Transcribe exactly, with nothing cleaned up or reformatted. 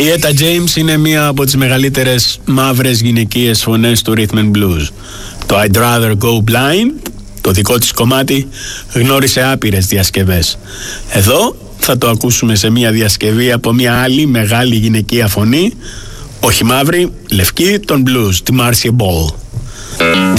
Η Έτα James είναι μία από τις μεγαλύτερες μαύρες γυναικείες φωνές του Rhythm and Blues. Το I'd Rather Go Blind, το δικό της κομμάτι, γνώρισε άπειρες διασκευές. Εδώ θα το ακούσουμε σε μία διασκευή από μία άλλη μεγάλη γυναικεία φωνή, όχι μαύρη, λευκή, τον blues, τη Marcia Ball.